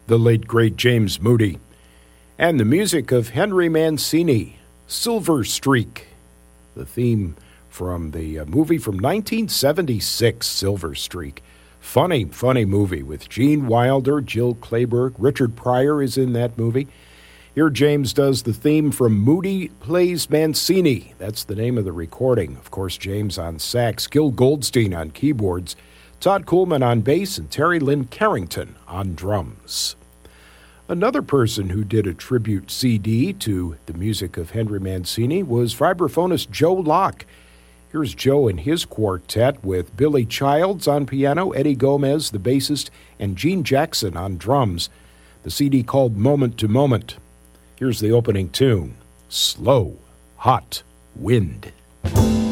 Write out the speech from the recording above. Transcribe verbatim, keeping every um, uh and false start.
the late great James Moody. And the music of Henry Mancini, Silver Streak, the theme from the uh, movie from nineteen seventy-six, Silver Streak. Funny, funny movie with Gene Wilder, Jill Clayburgh. Richard Pryor is in that movie. Here James does the theme from Moody Plays Mancini. That's the name of the recording. Of course, James on sax, Gil Goldstein on keyboards, Todd Coolman on bass, and Terry Lynn Carrington on drums. Another person who did a tribute C D to the music of Henry Mancini was vibraphonist Joe Locke. Here's Joe and his quartet with Billy Childs on piano, Eddie Gomez, the bassist, and Gene Jackson on drums. The C D called Moment to Moment. Here's the opening tune, Slow, Hot Wind.